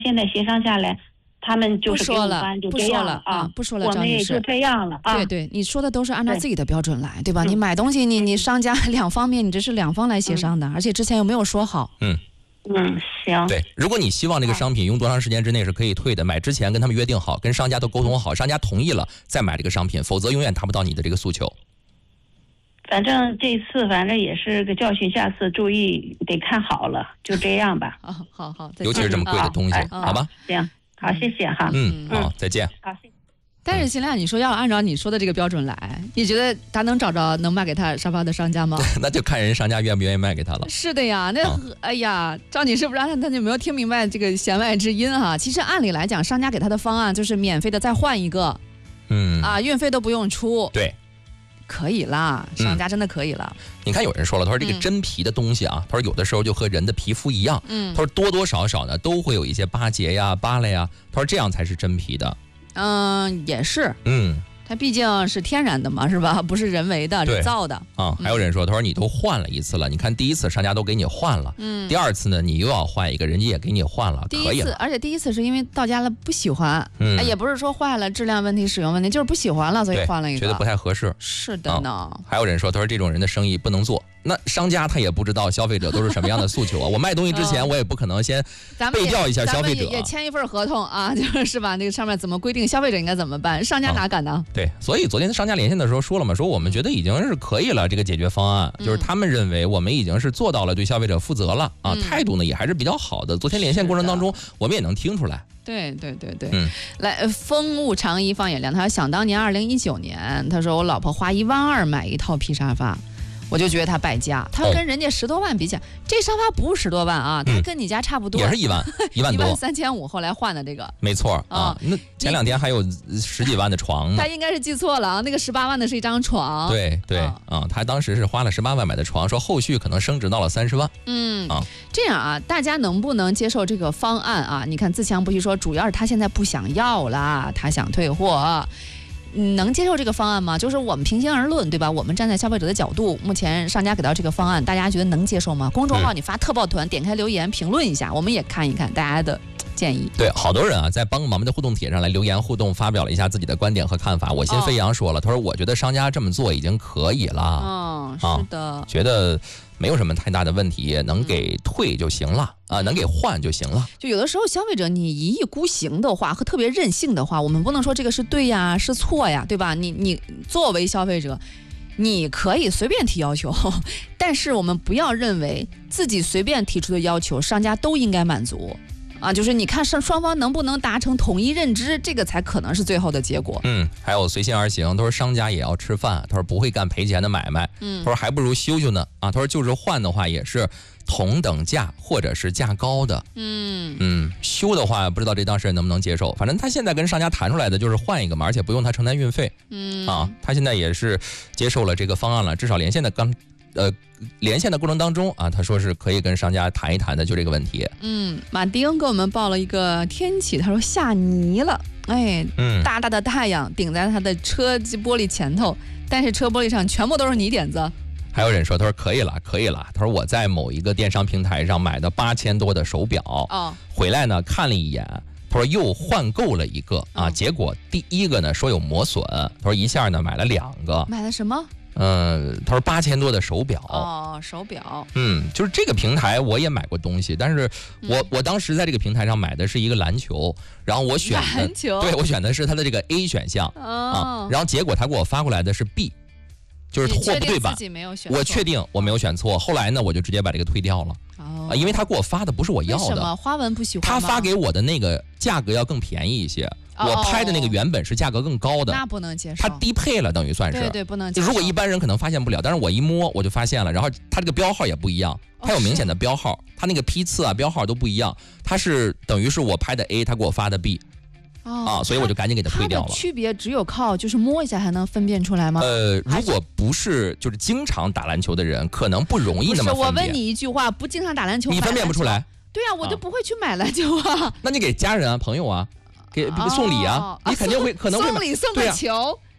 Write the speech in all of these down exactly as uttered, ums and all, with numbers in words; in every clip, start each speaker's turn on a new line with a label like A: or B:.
A: 现在协商下来，他们就是给我们就这样
B: 了啊，不说了，
A: 我们也就这样了啊。
B: 对对，你说的都是按照自己的标准来，对吧？你买东西，你你商家两方面，你这是两方来协商的，而且之前又没有说好。
C: 嗯
A: 嗯，行。
C: 对，如果你希望这个商品用多长时间之内是可以退的，买之前跟他们约定好，跟商家都沟通好，商家同意了再买这个商品，否则永远达不到你的这个诉求。
A: 反正这次反正也是个教训，下次注意得看好了，就这样吧。
B: 啊，好好，
C: 尤其是这么贵的东西，
A: 嗯、
C: 好吧？
A: 行，好，谢谢哈。
C: 嗯，好，再见。
A: 好，谢谢。
B: 但是新亮，你说要按照你说的这个标准来，你觉得他能找着能卖给他沙发的商家吗？
C: 那就看人商家愿不愿意卖给他了。
B: 是的呀，那、哦、哎呀，赵女士不知道他就没有听明白这个弦外之音哈。其实按理来讲，商家给他的方案就是免费的再换一个，
C: 嗯
B: 啊，运费都不用出。
C: 对。
B: 可以啦，商家真的可以了、嗯。
C: 你看有人说了，他说这个真皮的东西啊，嗯、他说有的时候就和人的皮肤一样，嗯，他说多多少少呢都会有一些疤结呀、疤了呀，他说这样才是真皮的。
B: 嗯，也是，
C: 嗯。
B: 它毕竟是天然的嘛，是吧？不是人为的，是造的
C: 啊、嗯。还有人说，他说你都换了一次了，你看第一次商家都给你换了，嗯，第二次呢你又要换一个，人家也给你换了，
B: 第一次，而且第一次是因为到家了不喜欢，
C: 嗯，
B: 哎、也不是说坏了质量问题、使用问题，就是不喜欢了，所以换了一个，
C: 觉得不太合适。
B: 是的呢、
C: 啊。还有人说，他说这种人的生意不能做。那商家他也不知道消费者都是什么样的诉求啊！我卖东西之前，我也不可能先背调一下消费者，
B: 咱们 也, 也签一份合同啊，就是吧？那个上面怎么规定，消费者应该怎么办？商家哪敢呢？
C: 啊、对，所以昨天商家连线的时候说了嘛，说我们觉得已经是可以了，这个解决方案、嗯、就是他们认为我们已经是做到了对消费者负责了啊，嗯、态度呢也还是比较好的。昨天连线过程当中，我们也能听出来。
B: 对对对对，
C: 嗯，
B: 来，风物长宜放眼量。他说想当年二零一九年，他说我老婆花一万二买一套皮沙发。我就觉得他败家，他跟人家十多万比起来，哦、这沙发不是十多万啊，他跟你家差不多，
C: 嗯、也是一万，一万多，
B: 一万三千五，后来换的这个，
C: 没错啊。那前两天还有十几万的床呢，
B: 他应该是记错了啊，那个十八万的是一张床。
C: 对对啊、嗯，他当时是花了十八万买的床，说后续可能升值到了三十万。
B: 嗯
C: 啊，
B: 这样啊，大家能不能接受这个方案啊？你看自强不息说，主要是他现在不想要了，他想退货。能接受这个方案吗？就是我们平心而论，对吧？我们站在消费者的角度，目前商家给到这个方案，大家觉得能接受吗？公众号你发特报团，点开留言评论一下，我们也看一看大家的建议。
C: 对，好多人啊，在帮我们的互动帖上来留言互动，发表了一下自己的观点和看法。我心飞扬说了，哦、他说我觉得商家这么做已经可以了。
B: 嗯，是的，
C: 啊、觉得没有什么太大的问题，能给退就行了、嗯、啊，能给换就行了。
B: 就有的时候消费者你一意孤行的话和特别任性的话，我们不能说这个是对呀是错呀，对吧？你你作为消费者，你可以随便提要求，但是我们不要认为自己随便提出的要求商家都应该满足。啊，就是你看双双方能不能达成统一认知，这个才可能是最后的结果。
C: 嗯，还有随心而行，他说商家也要吃饭，他说不会干赔钱的买卖。嗯，他说还不如修修呢。啊，他说就是换的话也是同等价或者是价高的。
B: 嗯
C: 嗯，修的话不知道这当事人能不能接受。反正他现在跟商家谈出来的就是换一个嘛，而且不用他承担运费。
B: 嗯
C: 啊，他现在也是接受了这个方案了，至少连线的刚。呃，连线的过程当中啊，他说是可以跟商家谈一谈的，就这个问题。
B: 嗯，马丁给我们报了一个天气，他说下泥了，哎，嗯，大大的太阳顶在他的车机玻璃前头，但是车玻璃上全部都是泥点子。
C: 还有人说，他说可以了，可以了。他说我在某一个电商平台上买的八千多的手表，
B: 哦，
C: 回来呢看了一眼。他说又换购了一个啊，
B: 嗯、
C: 结果第一个呢说有磨损，他说一下呢买了两个。
B: 买了什么？
C: 嗯，他说八千多的手表
B: 哦，手表，
C: 嗯，就是这个平台我也买过东西，但是我、嗯、我当时在这个平台上买的是一个篮球，然后我选的
B: 篮球，
C: 对我选的是它的这个 A 选项、
B: 哦、
C: 啊，然后结果他给我发过来的是 B， 就是货不对版，我确定我没有选错，后来呢我就直接把这个退掉了。
B: 哦、
C: 啊，因为他给我发的不是我要的，
B: 为什么花纹不喜欢
C: 吗？他发给我的那个价格要更便宜一些。我拍的那个原本是价格更高的，
B: 那不能接受，
C: 它低配了，等于算是
B: 对对不能接受。
C: 如果一般人可能发现不了，但是我一摸我就发现了，然后它这个标号也不一样，它有明显的标号，它那个批次啊标号都不一样，它是等于是我拍的 A， 他给我发的 B，
B: 哦、
C: 啊，所以我就赶紧给它退掉了。
B: 它的区别只有靠就是摸一下还能分辨出来吗？
C: 呃，如果不是就是经常打篮球的人，可能不容易那么分辨。
B: 不是，我问你一句话，不经常打篮球，
C: 你分辨不出来？
B: 对啊，我就不会去买篮球啊。啊
C: 那你给家人啊、朋友啊。给送礼啊、哦，你肯定会可能会
B: 送礼送个球、啊，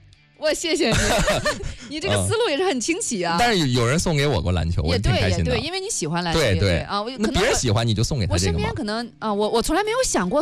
B: 我谢谢你，你这个思路也是很清奇啊。
C: 但是有有人送给我过篮球，我
B: 也对
C: 挺开心的。
B: 也对，因为你喜欢篮球，
C: 对对
B: 啊，我可能
C: 那别人喜欢你就送给他
B: 我
C: 这个嘛。
B: 身边可能啊，我我从来没有想过